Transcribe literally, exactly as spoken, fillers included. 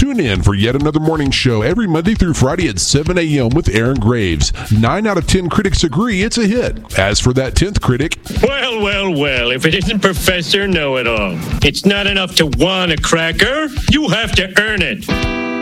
Tune in for yet another morning show every Monday through Friday at seven a.m. with Aaron Graves. Nine out of ten critics agree it's a hit. As for that tenth critic, well, well, well, if it isn't Professor Know-It-All. It's not enough to want a cracker. You have to earn it.